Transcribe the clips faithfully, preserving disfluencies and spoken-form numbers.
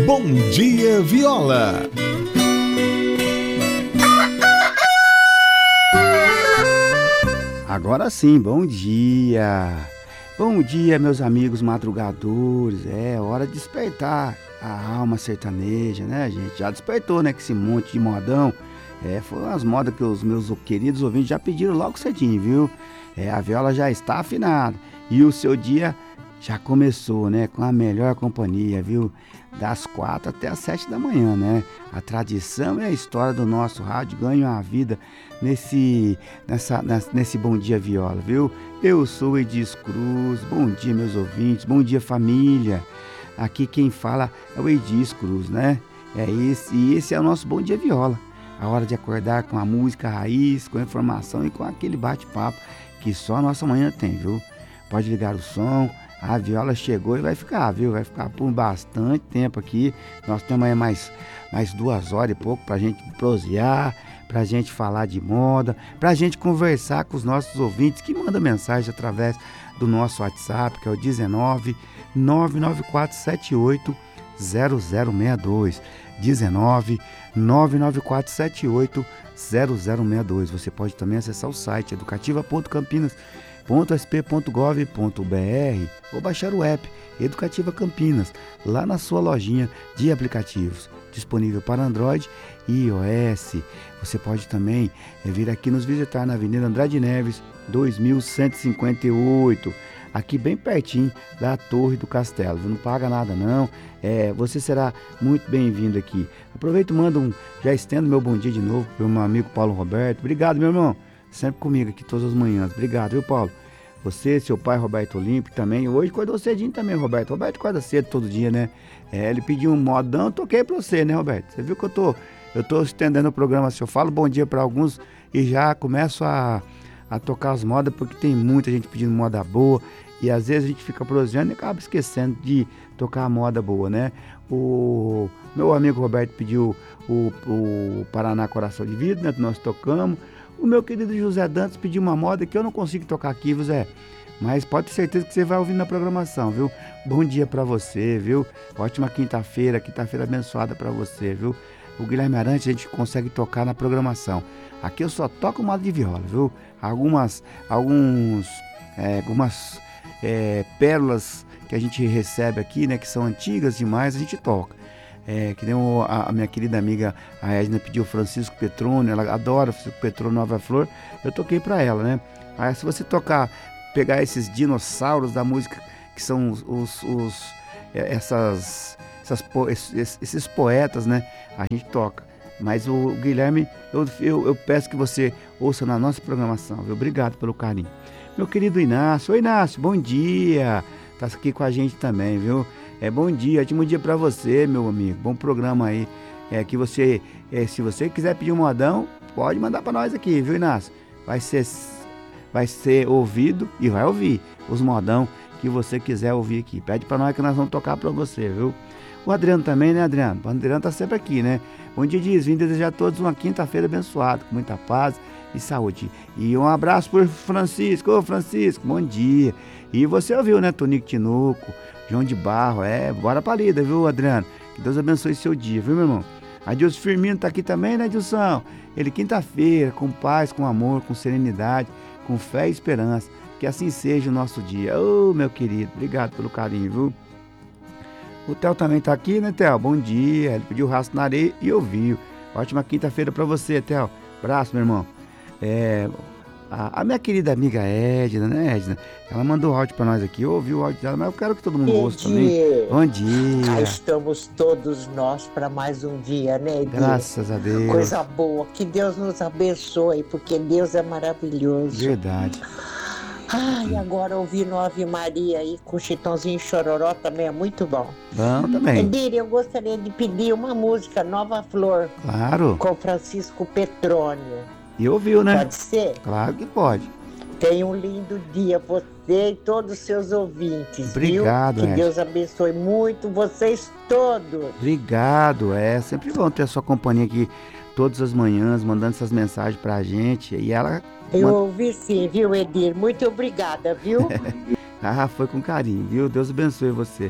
Bom Dia Viola. Agora sim, bom dia. Bom dia, meus amigos madrugadores. É hora de despertar a alma sertaneja, né, gente? Já despertou, né, com esse monte de modão. É, foram as modas que os meus queridos ouvintes já pediram logo cedinho, viu? É, a viola já está afinada e o seu dia já começou, né, com a melhor companhia, viu? Das quatro até as sete da manhã, né? A tradição e a história do nosso rádio ganham a vida nesse, nessa, nesse Bom Dia Viola, viu? Eu sou o Edis Cruz, bom dia, meus ouvintes, bom dia, família. Aqui quem fala é o Edis Cruz, né? É esse, e esse é o nosso Bom Dia Viola. A hora de acordar com a música raiz, com a informação e com aquele bate-papo que só a nossa manhã tem, viu? Pode ligar o som. A viola chegou e vai ficar, viu? Vai ficar por bastante tempo aqui. Nós temos aí mais, mais duas horas e pouco pra gente prosear, pra gente falar de moda, pra gente conversar com os nossos ouvintes que mandam mensagem através do nosso WhatsApp, que é o dezenove, nove nove quatro sete oito, zero zero seis dois. dezenove, nove nove quatro sete oito, zero zero seis dois. Você pode também acessar o site educativa ponto campinas ponto s p ponto gov ponto b r ou baixar o app Educativa Campinas lá na sua lojinha de aplicativos, disponível para Android e iOS. Você pode também é, vir aqui nos visitar na Avenida Andrade Neves, dois mil cento e cinquenta e oito, aqui bem pertinho da Torre do Castelo. Não paga nada não, é, você será muito bem-vindo aqui. Aproveito e mando um, já estendo meu bom dia de novo para o meu amigo Paulo Roberto. Obrigado, meu irmão. Sempre comigo aqui todas as manhãs. Obrigado, viu, Paulo? Você, seu pai, Roberto Olímpio, também. Hoje acordou cedinho também, Roberto. Roberto acorda cedo todo dia, né? É, ele pediu um modão, eu toquei pra você, né, Roberto? Você viu que eu tô, eu tô estendendo o programa assim. Eu falo bom dia pra alguns e já começo a, a tocar as modas, porque tem muita gente pedindo moda boa. E às vezes a gente fica prosseando e acaba esquecendo de tocar a moda boa, né? O meu amigo Roberto pediu o, o Paraná Coração de Vidro, né? Que nós tocamos. O meu querido José Dantas pediu uma moda que eu não consigo tocar aqui, José. Mas pode ter certeza que você vai ouvir na programação, viu? Bom dia pra você, viu? Ótima quinta-feira, quinta-feira abençoada pra você, viu? O Guilherme Arante a gente consegue tocar na programação. Aqui eu só toco moda de viola, viu? Algumas, alguns, é, algumas é, pérolas que a gente recebe aqui, né? Que são antigas demais, a gente toca. É, que nem o, a, a minha querida amiga, a Edna, pediu o Francisco Petrone, ela adora o Francisco Petrone, Nova Flor, eu toquei pra ela, né? Aí se você tocar, pegar esses dinossauros da música, que são os, os, os essas, essas, esses, esses poetas, né? A gente toca. Mas o Guilherme, eu, eu, eu peço que você ouça na nossa programação, viu? Obrigado pelo carinho. Meu querido Inácio, oi Inácio, bom dia, tá aqui com a gente também, viu? É, bom dia, ótimo dia pra você, meu amigo. Bom programa aí. É que você, é, se você quiser pedir um modão, pode mandar pra nós aqui, viu, Inácio? Vai ser, vai ser ouvido e vai ouvir os modão que você quiser ouvir aqui. Pede pra nós que nós vamos tocar pra você, viu? O Adriano também, né, Adriano? O Adriano tá sempre aqui, né? Bom dia, Diz. Vim desejar a todos uma quinta-feira abençoada, com muita paz e saúde. E um abraço pro Francisco. Ô, Francisco, bom dia. E você ouviu, né, Tonico Tinoco, João de Barro, é, bora pra lida, viu, Adriano? Que Deus abençoe seu dia, viu, meu irmão? Adilson Firmino tá aqui também, né, Adilson? Ele quinta-feira, com paz, com amor, com serenidade, com fé e esperança. Que assim seja o nosso dia. Ô, meu querido, obrigado pelo carinho, viu? O Theo também tá aqui, né, Theo? Bom dia. Ele pediu rastro na areia e ouviu. Ótima quinta-feira pra você, Theo. Abraço, meu irmão. É... A, a minha querida amiga Edna, né, Edna? Ela mandou áudio pra nós aqui. Eu ouvi o áudio dela, mas eu quero que todo mundo ouça também. Bom dia. Cá estamos todos nós para mais um dia, né, Edna? Graças a Deus. Coisa boa. Que Deus nos abençoe, porque Deus é maravilhoso. Verdade. Ai, hum. Agora ouvindo Ave Maria aí com Chitãozinho e Chororó também é muito bom. Bom também. Edir, eu gostaria de pedir uma música, Nova Flor. Claro. Com Francisco Petrônio. E ouviu, né? Pode ser? Claro que pode. Tenha um lindo dia, você e todos os seus ouvintes. Obrigado, viu? Que é. Deus abençoe muito vocês todos. Obrigado, é sempre bom ter a sua companhia aqui todas as manhãs, mandando essas mensagens pra gente. E ela... Eu manda... ouvi sim, viu, Edir? Muito obrigada, viu? Ah, foi com carinho, viu? Deus abençoe você.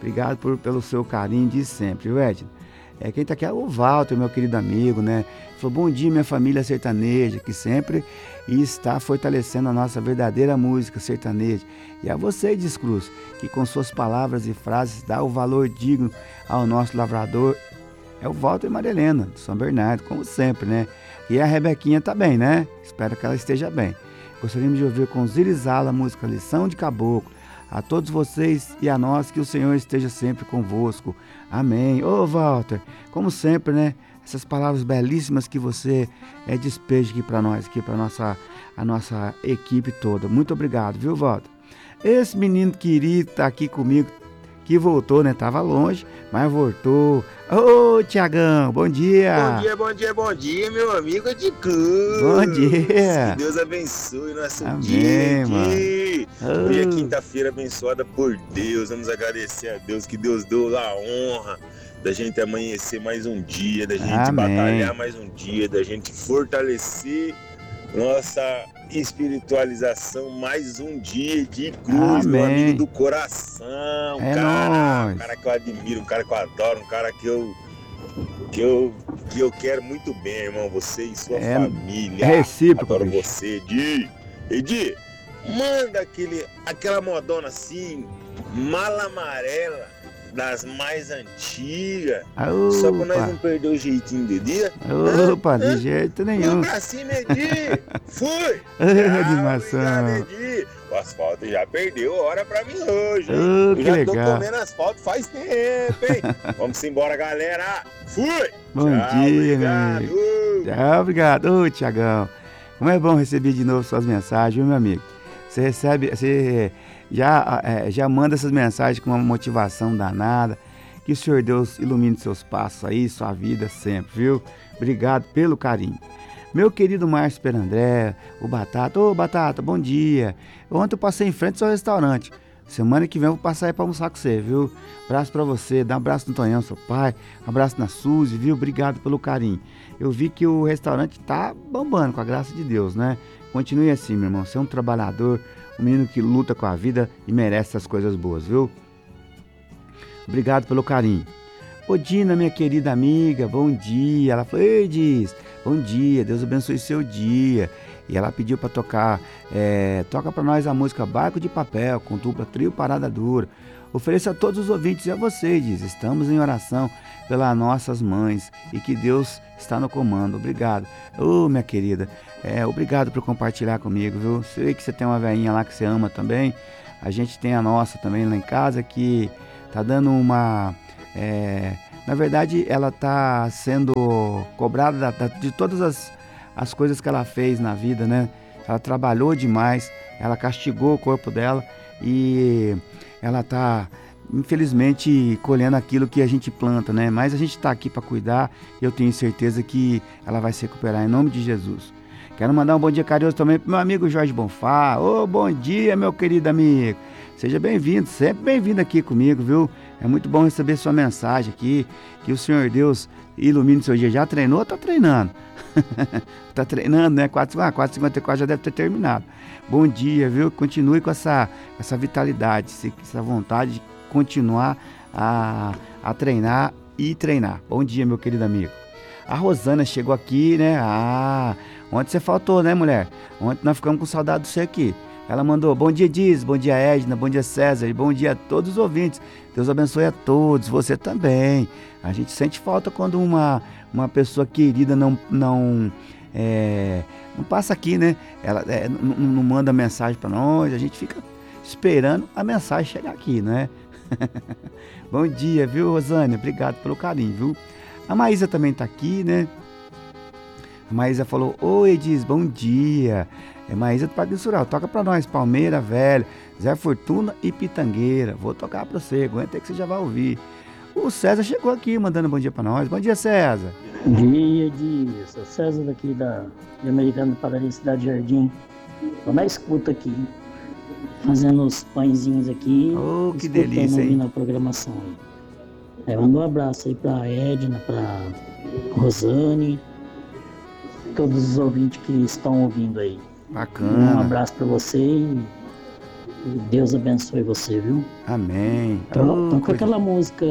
Obrigado por, pelo seu carinho de sempre, viu, Edna? É, quem tá aqui é o Walter, meu querido amigo, né? Falou, bom dia, minha família sertaneja, que sempre está fortalecendo a nossa verdadeira música sertaneja. E a você, Diz Cruz, que com suas palavras e frases dá o valor digno ao nosso lavrador. É o Walter e Maria Helena, de São Bernardo, como sempre, né? E a Rebequinha tá bem, né? Espero que ela esteja bem. Gostaríamos de ouvir com Zirizala a música Lição de Caboclo. A todos vocês e a nós, que o Senhor esteja sempre convosco. Amém. Ô, Walter, como sempre, né? Essas palavras belíssimas que você é, despeja aqui para nós, aqui para nossa, a nossa equipe toda. Muito obrigado, viu, Walter? Esse menino querido tá aqui comigo, que voltou, né? Tava longe, mas voltou. Ô, Tiagão, bom dia. Bom dia, bom dia, bom dia, meu amigo de Cruz. Bom dia. Que Deus abençoe nosso Amém, dia mano. aqui. Oh. Hoje é quinta-feira abençoada por Deus. Vamos agradecer a Deus que Deus deu a honra da gente amanhecer mais um dia, da gente Amém. batalhar mais um dia, da gente fortalecer nossa espiritualização mais um dia de Cruz, Amém. meu amigo do coração, É cara, nóis. um cara que eu admiro, um cara que eu adoro, um cara que eu que eu, que eu quero muito bem, irmão, você e sua É- família. é recíproco, Adoro bicho. você, Edi. Edi, manda aquele, aquela modona assim, mala amarela, das mais antigas, só pra nós não perder o jeitinho de dia. Opa, de jeito nenhum. Vamos pra cima, Edi! Fui! Ah, animação. Obrigado, Edi. O asfalto já perdeu hora pra mim hoje, hein? Oh, Eu que já legal. tô comendo asfalto faz tempo, hein? Vamos embora, galera! Fui! Bom Tchau, dia, meu obrigado. amigo. Tchau, obrigado. Ô, Tiagão, como é bom receber de novo suas mensagens, viu, meu amigo? Você recebe, você já, é, já manda essas mensagens com uma motivação danada. Que o Senhor Deus ilumine seus passos aí, sua vida sempre, viu? Obrigado pelo carinho. Meu querido Márcio Perandré, o Batata. Ô, Batata, bom dia. Ontem eu passei em frente ao seu restaurante. Semana que vem eu vou passar aí pra almoçar com você, viu? Abraço pra você, dá um abraço no Tonhão, seu pai. Abraço na Suzy, viu? Obrigado pelo carinho. Eu vi que o restaurante tá bombando, com a graça de Deus, né? Continue assim, meu irmão. Você é um trabalhador, um menino que luta com a vida e merece essas coisas boas, viu? Obrigado pelo carinho. Ô, Dina, minha querida amiga, bom dia. Ela falou, ei, Diz, bom dia, Deus abençoe seu dia. E ela pediu para tocar, é, toca para nós a música Barco de Papel, com dupla Trio Parada Dura. Ofereço a todos os ouvintes e a você, Diz, estamos em oração pelas nossas mães e que Deus está no comando. Obrigado. Ô, minha querida, é, obrigado por compartilhar comigo, viu? Sei que você tem uma velhinha lá que você ama também. A gente tem a nossa também lá em casa que tá dando uma... É, na verdade, ela tá sendo cobrada da, da, de todas as, as coisas que ela fez na vida, né? Ela trabalhou demais, ela castigou o corpo dela e ela tá, infelizmente, colhendo aquilo que a gente planta, né? Mas a gente tá aqui para cuidar e eu tenho certeza que ela vai se recuperar em nome de Jesus. Quero mandar um bom dia carinhoso também pro meu amigo Jorge Bonfá. Ô, bom dia, meu querido amigo. Seja bem-vindo, sempre bem-vindo aqui comigo, viu? É muito bom receber sua mensagem aqui. Que o Senhor Deus ilumine seu dia. Já treinou? Tá treinando. Tá treinando, né? quatro e cinquenta e quatro já deve ter terminado. Bom dia, viu? Continue com essa, essa vitalidade, essa vontade de continuar a, a treinar e treinar. Bom dia, meu querido amigo. A Rosana chegou aqui, né? Ah, ontem você faltou, né, mulher? Ontem nós ficamos com saudade de você aqui. Ela mandou, bom dia, Diz, bom dia, Edna, bom dia, César, e bom dia a todos os ouvintes. Deus abençoe a todos, você também. A gente sente falta quando uma, uma pessoa querida não, não, é, não passa aqui, né? Ela é, não, não manda mensagem para nós, a gente fica esperando a mensagem chegar aqui, né? Bom dia, viu, Rosânia? Obrigado pelo carinho, viu? A Maísa também tá aqui, né? A Maísa falou, oi, Diz, bom dia. É Maísa do Parque Sural, toca pra nós, Palmeira Velha, Zé Fortuna e Pitangueira. Vou tocar pra você, aguenta aí que você já vai ouvir. O César chegou aqui mandando bom dia pra nós. Bom dia, César. Bom dia, Diz. Sou César daqui da de Americana Padaria Cidade Jardim. Tô na escuta aqui, fazendo os pãezinhos aqui. Oh, que delícia, hein? Na programação aí. É, manda um abraço aí pra Edna, pra Rosane, todos os ouvintes que estão ouvindo aí. Um Bacana. abraço pra você e E Deus abençoe você, viu? Amém. Então, Oh, então com coisa- aquela música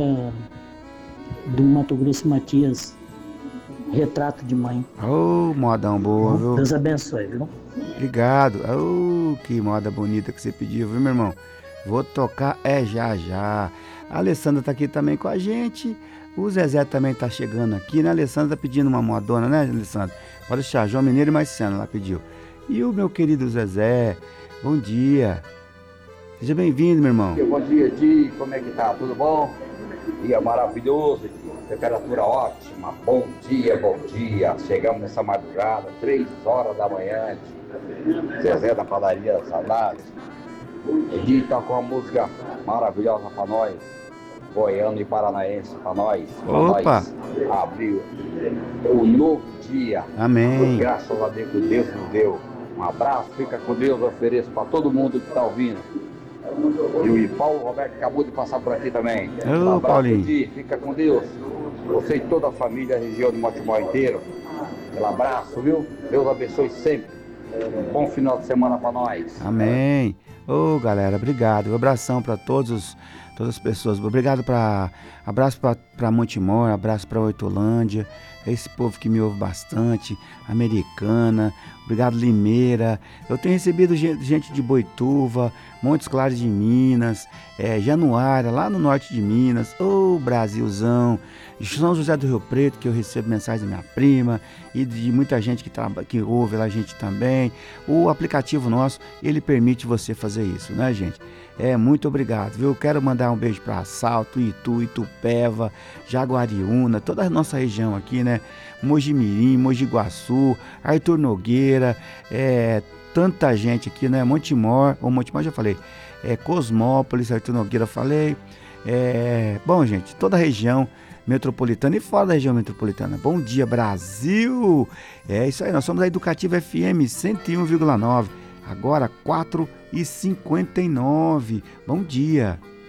do Mato Grosso e Matias, Retrato de Mãe. Ô, modão boa, viu? Deus abençoe, viu? Obrigado. Ô, que moda bonita que você pediu, viu, meu irmão? Vou tocar é já já. A Alessandra tá aqui também com a gente. O Zezé também tá chegando aqui, né? A Alessandra tá pedindo uma modona, né, Alessandra? Pode deixar, João Mineiro e Marciano, ela pediu. E o meu querido Zezé, bom dia. Seja bem-vindo, meu irmão. Bom dia, Di. Como é que tá? Tudo bom? Dia maravilhoso, temperatura ótima. Bom dia, bom dia. Chegamos nessa madrugada, três horas da manhã. Zezé da padaria Saladas. Di toca uma música maravilhosa pra nós, goiano e paranaense, pra nós. Pra Opa! nós abrir o novo dia. Amém. Graças a Deus que Deus nos deu. Um abraço, fica com Deus, eu ofereço pra todo mundo que tá ouvindo. E o Paulo Roberto acabou de passar por aqui também. Ô, Um abraço, Paulinho. Di, fica com Deus. Você e toda a família, a região de Motimó inteiro. Um abraço, viu? Deus abençoe sempre. Um bom final de semana pra nós. Amém. Ô, galera, obrigado. Um abração para todos os, todas as pessoas. Obrigado para abraço para Montemor, abraço para Hortolândia, esse povo que me ouve bastante, Americana. Obrigado, Limeira. Eu tenho recebido gente, gente de Boituva, Montes Claros de Minas, é, Januária, lá no norte de Minas. Ô, Brasilzão. São José do Rio Preto, que eu recebo mensagem da minha prima e de muita gente que, traba, que ouve lá a gente também. O aplicativo nosso, ele permite você fazer isso, né, gente? É, muito obrigado, viu? Quero mandar um beijo para Salto, Itu, Itupeva, Jaguariúna, toda a nossa região aqui, né? Mojimirim, Mogi Guaçu, Arthur Nogueira, é, tanta gente aqui, né? Montemor, ou Montemor já falei, é, Cosmópolis, Arthur Nogueira falei. É, bom, gente, toda a região metropolitana e fora da região metropolitana. Bom dia, Brasil! É isso aí, nós somos a Educativa F M cento e um vírgula nove, agora quatro e cinquenta e nove. Bom dia!